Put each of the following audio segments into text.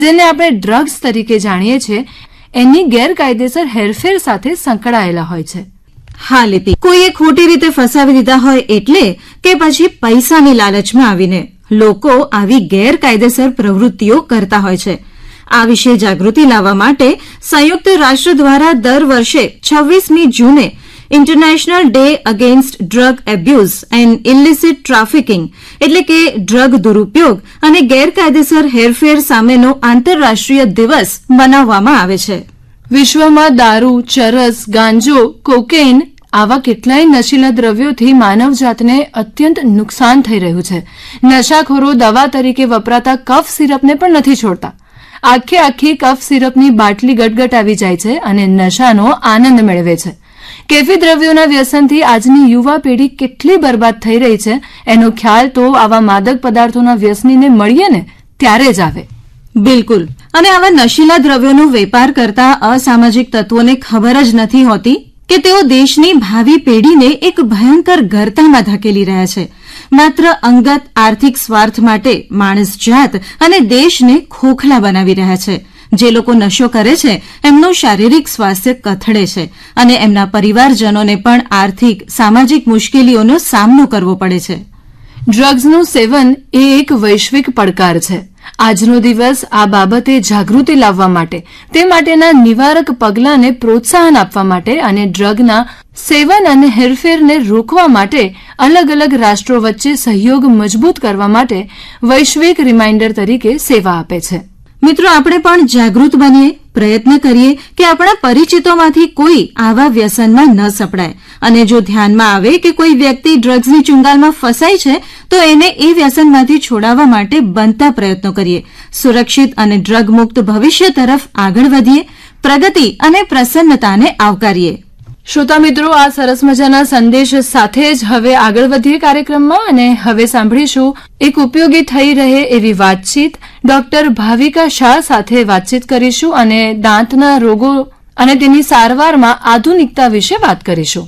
જેને આપણે ડ્રગ્સ તરીકે જાણીએ છીએ, એની ગેરકાયદેસર હેરફેર સાથે સંકળાયેલા હોય છે. હા લિપિ, કોઈએ ખોટી રીતે ફસાવી દીધા હોય એટલે કે પછી પૈસાની લાલચમાં આવીને લોકો આવી ગેરકાયદેસર પ્રવૃત્તિઓ કરતા હોય છે. આ વિશે જાગૃતિ લાવવા માટે સંયુક્ત રાષ્ટ્ર દ્વારા દર વર્ષે 26મી જૂને international day against drug abuse and illicit trafficking એટલે કે ડ્રગ દુરુપયોગ અને ગેરકાયદેસર હેરફેર સામેનો આંતરરાષ્ટ્રીય દિવસ મનાવવામાં આવે છે. વિશ્વમાં દારૂ, ચરસ, ગાંજો, કોકેઇન આવા કેટલાય નશીલા દ્રવ્યોથી માનવજાતને અત્યંત નુકસાન થઈ રહ્યું છે. નશાખોરો દવા તરીકે વપરાતા કફ સિરપને પણ નથી છોડતા. આખી કફ સિરપની બાટલી ગટગટ આવી જાય છે અને નશાનો આનંદ મેળવે છે. કેફી દ્રવ્યોના વ્યસનથી આજની યુવા પેઢી કેટલી બરબાદ થઈ રહી છે એનો ખ્યાલ તો આવા માદક પદાર્થોના વ્યસનીને મળીએ ને ત્યારે જ આવે. બિલકુલ. અને આવા નશીલા દ્રવ્યોનો વેપાર કરતા અસામાજિક તત્વોને ખબર જ નથી હોતી કે તેઓ દેશની ભાવિ પેઢીને એક ભયંકર ગર્તામાં ધકેલી રહ્યા છે. માત્ર અંગત આર્થિક સ્વાર્થ માટે માણસ જાત અને દેશને ખોખલા બનાવી રહ્યા છે. જે લોકો નશો કરે છે એમનું શારીરિક સ્વાસ્થ્ય કથળે છે અને એમના પરિવારજનોને પણ આર્થિક સામાજિક મુશ્કેલીઓનો સામનો કરવો પડે છે. ડ્રગ્સનું સેવન એ એક વૈશ્વિક પડકાર છે. આજનો દિવસ આ બાબતે જાગૃતિ લાવવા માટે, તે માટેના નિવારક પગલાંને પ્રોત્સાહન આપવા માટે અને ડ્રગના સેવન અને હેરફેરને રોકવા માટે અલગ અલગ રાષ્ટ્રો વચ્ચે સહયોગ મજબૂત કરવા માટે વૈશ્વિક રિમાઇન્ડર તરીકે સેવા આપે છે. મિત્રો, આપણે પણ જાગૃત બનીએ, પ્રયત્ન કરીએ કે આપણા પરિચિતોમાંથી કોઈ આવા વ્યસનમાં ન સપડાય અને જો ધ્યાનમાં આવે કે કોઈ વ્યક્તિ ડ્રગ્સની ચુંગાલમાં ફસાય છે તો એને એ વ્યસનમાંથી છોડાવવા માટે બનતા પ્રયત્નો કરીએ. સુરક્ષિત અને ડ્રગ મુક્ત ભવિષ્ય તરફ આગળ વધીએ, પ્રગતિ અને પ્રસન્નતાને આવકારીએ. શ્રોતા મિત્રો, આ સરસ મજાના સંદેશ સાથે જ હવે આગળ વધીએ કાર્યક્રમમાં અને હવે સાંભળીશું એક ઉપયોગી થઈ રહે એવી વાતચીત. ડોક્ટર ભાવિકા શાહ સાથે વાતચીત કરીશું અને દાંતના રોગો અને તેની સારવારમાં આધુનિકતા વિશે વાત કરીશું.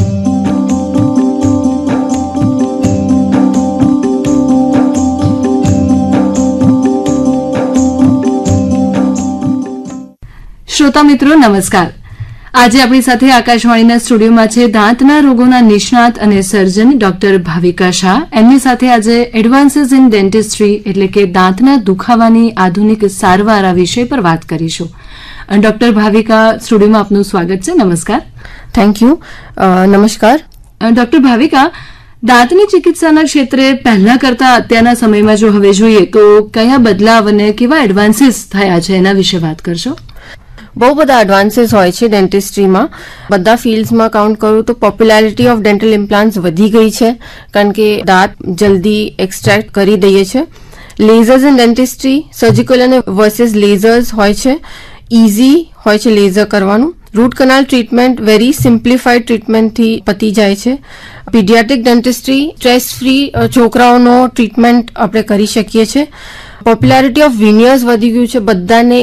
શ્રોતા મિત્રો, નમસ્કાર. આજે આપણી સાથે આકાશવાણીના સ્ટુડિયોમાં છે દાંતના રોગોના નિષ્ણાત અને સર્જન ડોક્ટર ભાવિકા શાહ. એમની સાથે આજે એડવાન્સીસ ઇન ડેન્ટિસ્ટ્રી એટલે કે દાંતના દુખાવાની આધુનિક સારવાર આ વિષય પર વાત કરીશું. ડોક્ટર ભાવિકા, સ્ટુડિયોમાં આપનું સ્વાગત છે. નમસ્કાર. Thank you. નમસ્કાર. ડોક્ટર ભાવિકા, દાંતની ચિકિત્સાના ક્ષેત્રે પહેલા કરતા અત્યારના સમયમાં જો હવે જોઈએ તો કયા બદલાવ અને કેવા એડવાન્સીસ થયા છે એના વિશે વાત કરશો? બહુ બધા એડવાન્સીસ હોય છે ડેન્ટિસ્ટ્રીમાં. બધા ફિલ્ડ્સમાં કાઉન્ટ કરું તો પોપ્યુલારિટી ઓફ ડેન્ટલ ઇમ્પ્લાન્ટ્સ વધી ગઈ છે કારણ કે દાંત જલ્દી એક્સટ્રેક્ટ કરી દઈએ છે. લેઝર્સ ઇન ડેન્ટિસ્ટ્રી, સર્જિકલ અને વર્સિસ લેઝર્સ હોય છે. ઇઝી હોય છે લેઝર કરવાનું. રૂટ કનાલ ટ્રીટમેન્ટ વેરી સિમ્પ્લિફાઈડ ટ્રીટમેન્ટથી પતી જાય છે. Paediatric dentistry, stress free છોકરાઓનો treatment આપણે કરી શકીએ છીએ. પોપ્યુલારિટી ઓફ વિનિયર્સ વધી ગયું છે. બધાને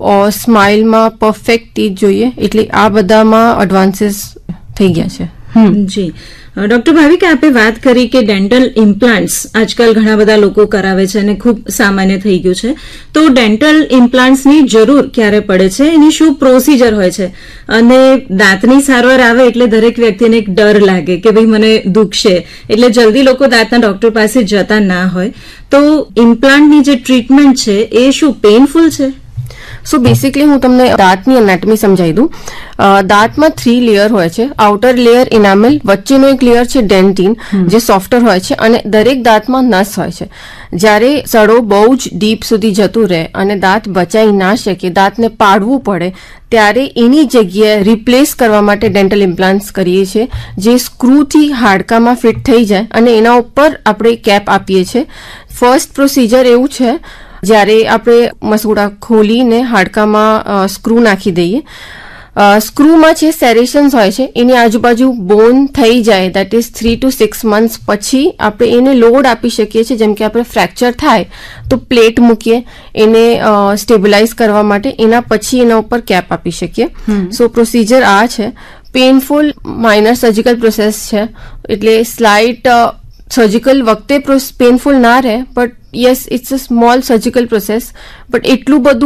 સ્માઇલમાં પરફેક્ટ ટીથ જોઈએ, એટલે આ બધામાં એડવાન્સીસ થઈ ગયા છે. જી ડોક્ટર ભાવિકા, આપે વાત કરી કે ડેન્ટલ ઇમ્પ્લાન્ટ્સ આજકાલ ઘણા બધા લોકો કરાવે છે અને ખૂબ સામાન્ય થઈ ગયું છે. તો ડેન્ટલ ઇમ્પ્લાન્ટ્સની જરૂર ક્યારે પડે છે, એની શું પ્રોસિજર હોય છે? અને દાંતની સારવાર આવે એટલે દરેક વ્યક્તિને એક ડર લાગે કે ભાઈ મને દુખશે, એટલે જલ્દી લોકો દાંતના ડોક્ટર પાસે જતા ના હોય. તો ઇમ્પ્લાન્ટની જે ટ્રીટમેન્ટ છે એ શું પેઇનફુલ છે? સો બેસિકલી હું તમને દાંતની એનાટમી સમજાવી દઉં. દાંતમાં 3 લેયર હોય છે. આઉટર લેયર ઇનામેલ, વચ્ચેનો એક લેયર છે ડેન્ટિન જે સોફ્ટર હોય છે અને દરેક દાંતમાં નસ હોય છે. જ્યારે સડો બહુ જ ડીપ સુધી જતું રહે અને દાંત બચાવી ના શકે, દાંતને પાડવું પડે, ત્યારે એની જગ્યાએ રિપ્લેસ કરવા માટે ડેન્ટલ ઇમ્પ્લાન્ટ્સ કરીએ છીએ જે સ્ક્રૂથી હાડકામાં ફિટ થઈ જાય અને એના ઉપર આપણે કેપ આપીએ છીએ. ફર્સ્ટ પ્રોસિજર એવું છે જ્યારે આપણે મસૂડા ખોલીને હાડકામાં સ્ક્રૂ નાખી દઈએ. સ્ક્રૂમાં છે સેરેશન્સ હોય છે, એની આજુબાજુ બોન થઈ જાય, દેટ ઇઝ 3 to 6 months પછી આપણે એને લોડ આપી શકીએ છીએ. જેમ કે આપણે ફ્રેક્ચર થાય તો પ્લેટ મૂકીએ એને સ્ટેબિલાઇઝ કરવા માટે, એના પછી એના ઉપર કેપ આપી શકીએ. સો પ્રોસિજર આ છે. પેઇનફુલ માઇનર સર્જિકલ પ્રોસેસ છે, એટલે સ્લાઇટ સર્જિકલ વખતે પેનફુલ ના રહે but yes it's a small surgical process but એટલું બધું